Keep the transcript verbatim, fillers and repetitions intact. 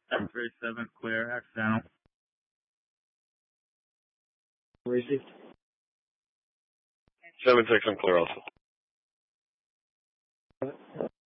X-ray seven, clear, accidental. Received. seven six, I'm clear also.